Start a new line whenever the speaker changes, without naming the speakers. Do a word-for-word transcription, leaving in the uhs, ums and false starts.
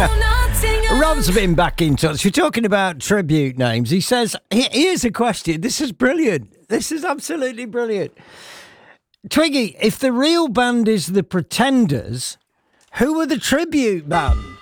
Rob's been back in touch. We're talking about tribute names. He says, here's a question. This is brilliant. This is absolutely brilliant. Twiggy, if the real band is the Pretenders, who are the tribute band?